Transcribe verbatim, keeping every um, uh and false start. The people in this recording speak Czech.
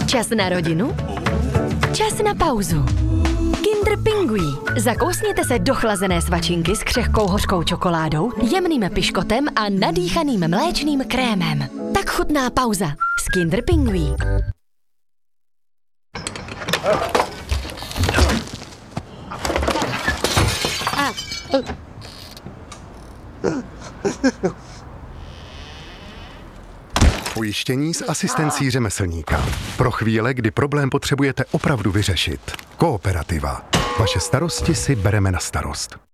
Čas na rodinu? Čas na pauzu. Kinder Pingui. Zakousněte se do chlazené svačinky s křehkou hořkou čokoládou, jemným piškotem a nadýchaným mléčným krémem. Tak chutná pauza s Kinder Pingui. Pojištění s asistencí řemeslníka. Pro chvíle, kdy problém potřebujete opravdu vyřešit. Kooperativa. Vaše starosti si bereme na starost.